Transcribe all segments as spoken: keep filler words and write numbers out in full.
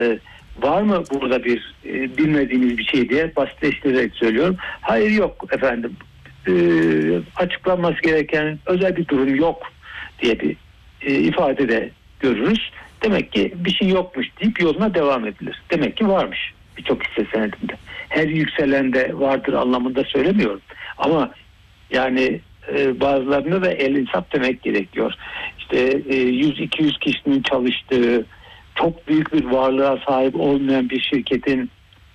Ee, var mı burada bir e, bilmediğimiz bir şey diye basitleştirerek söylüyorum. Hayır, yok efendim. Ee, açıklanması gereken özel bir durum yok diye bir e, ifade de görürüz. Demek ki bir şey yokmuş deyip yoluna devam edilir. Demek ki varmış birçok hisse senedinde. Her yükselende vardır anlamında söylemiyorum. Ama yani e, bazılarına da el insaf demek gerekiyor. İşte e, yüz iki yüz kişinin çalıştığı, çok büyük bir varlığa sahip olmayan bir şirketin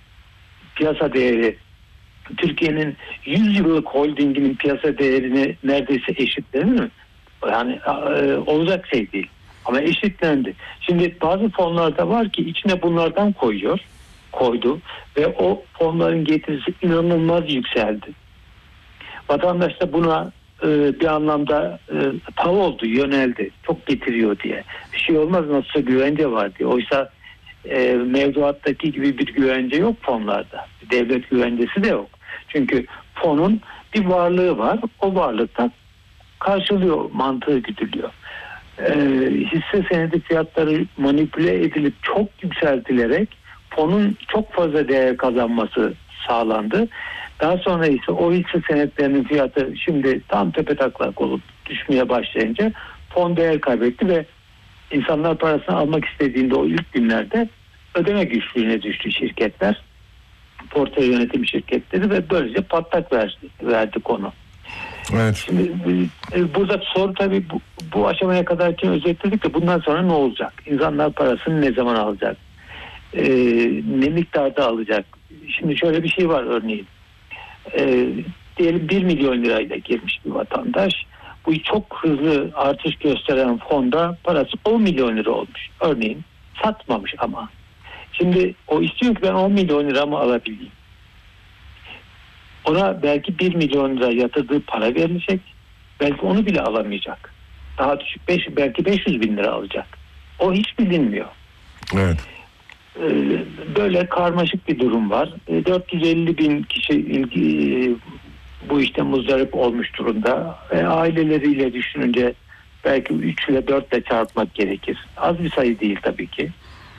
piyasa değeri Türkiye'nin yüz yıllık holdinginin piyasa değerine neredeyse eşitlenir mi? Yani e, olacak şey değil. Ama eşitlendi. Şimdi bazı fonlarda var ki içine bunlardan koyuyor, koydu ve o fonların getirisi inanılmaz yükseldi. Vatandaş da buna e, bir anlamda e, tav oldu, yöneldi. Çok getiriyor diye. Bir şey olmaz, nasılsa güvence var diye. Oysa e, mevduattaki gibi bir güvence yok fonlarda. Devlet güvencesi de yok. Çünkü fonun bir varlığı var. O varlıktan karşılıyor mantığı güdülüyor. E, hisse senedi fiyatları manipüle edilip çok yükseltilerek fonun çok fazla değer kazanması sağlandı. Daha sonra ise o hisse senetlerinin fiyatı şimdi tam tepetaklak olup düşmeye başlayınca fon değer kaybetti ve insanlar parasını almak istediğinde o ilk günlerde ödeme güçlüğüne düştü şirketler. Portföy yönetim şirketleri ve böylece patlak verdi, verdi konu. Evet. Şimdi burada soru tabii bu, bu aşamaya kadarki özetledik de bundan sonra ne olacak? İnsanlar parasını ne zaman alacak? Ee, ne miktarda alacak? Şimdi şöyle bir şey var örneğin. Ee, diyelim bir milyon lirayla girmiş bir vatandaş. Bu çok hızlı artış gösteren fonda parası on milyon lira olmuş. Örneğin satmamış ama. Şimdi o istiyor ki ben on milyon lira mı alabileyim? Ona belki bir milyon lira yatırdığı para verilecek. Belki onu bile alamayacak. Daha düşük beş, belki beş yüz bin lira alacak. O hiç bilinmiyor. Evet. Böyle karmaşık bir durum var. dört yüz elli bin kişi ilgi, bu işte muzdarip olmuş durumda. E, aileleriyle düşününce belki üç ile dört ile çarpmak gerekir. Az bir sayı değil tabii ki.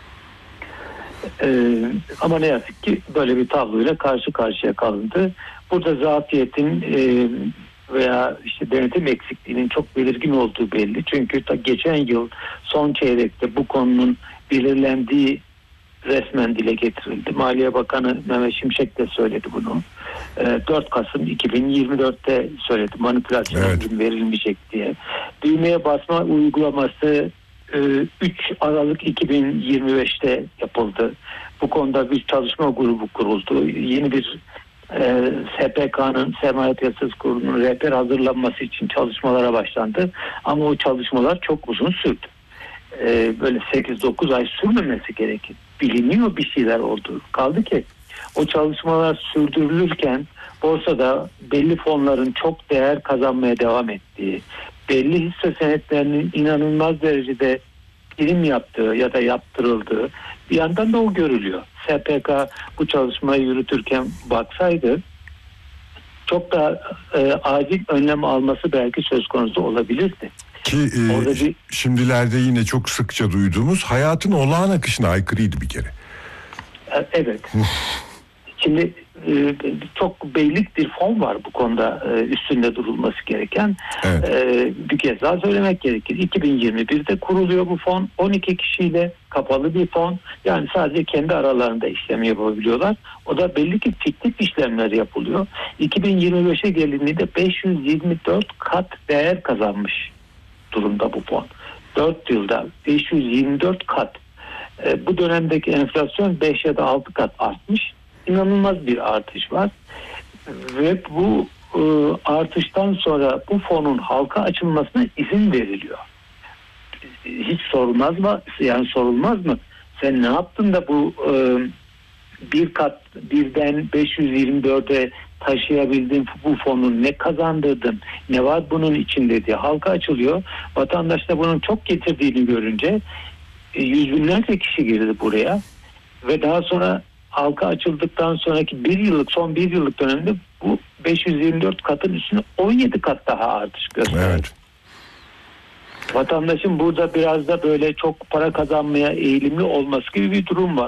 E, ama ne yazık ki böyle bir tabloyla karşı karşıya kalındı. Burada zafiyetin e, veya işte denetim eksikliğinin çok belirgin olduğu belli. Çünkü ta geçen yıl son çeyrekte bu konunun belirlendiği resmen dile getirildi. Maliye Bakanı Mehmet Şimşek de söyledi bunu. dört Kasım iki bin yirmi dörtte söyledi. Manipülasyon evet. verilmeyecek diye. Düğmeye basma uygulaması üç Aralık iki bin yirmi beşte yapıldı. Bu konuda bir çalışma grubu kuruldu. Yeni bir e, S P K'nın, Sermaye Piyasası Kurulu'nun rehber hazırlanması için çalışmalara başlandı. Ama o çalışmalar çok uzun sürdü. E, böyle sekiz dokuz ay sürmemesi gerekir. Biliniyor bir şeyler oldu. Kaldı ki o çalışmalar sürdürülürken borsada belli fonların çok değer kazanmaya devam ettiği, belli hisse senetlerinin inanılmaz derecede prim yaptığı ya da yaptırıldığı bir yandan da o görülüyor. S P K bu çalışmayı yürütürken baksaydı çok da e, acil önlem alması belki söz konusu olabilirdi. Ki e, bir... şimdilerde yine çok sıkça duyduğumuz hayatın olağan akışına aykırıydı bir kere. Evet. Şimdi e, çok beylik bir fon var bu konuda e, üstünde durulması gereken. Evet. E, bir kez daha söylemek gerekir. iki bin yirmi birde kuruluyor bu fon. on iki kişiyle kapalı bir fon. Yani sadece kendi aralarında işlem yapabiliyorlar. O da belli ki fiktif işlemler yapılıyor. iki bin yirmi beşe gelindiğinde beş yüz yirmi dört kat değer kazanmış durumda bu fon. dört yılda beş yüz yirmi dört kat. E, bu dönemdeki enflasyon beş ya da altı kat artmış. İnanılmaz bir artış var. Ve bu e, artıştan sonra bu fonun halka açılmasına izin veriliyor. Hiç sorulmaz mı? Yani sorulmaz mı? Sen ne yaptın da bu e, bir kat birden beş yüz yirmi dörde taşıyabildin bu fonun, ne kazandırdın, ne var bunun içinde diye halka açılıyor. Vatandaş da bunun çok getirdiğini görünce e, yüz binlerce kişi girdi buraya ve daha sonra halka açıldıktan sonraki bir yıllık son bir yıllık dönemde bu beş yüz yirmi dört katın üstüne on yedi kat daha artış gösterdi. Evet. Vatandaşın burada biraz da böyle çok para kazanmaya eğilimli olması gibi bir durum var.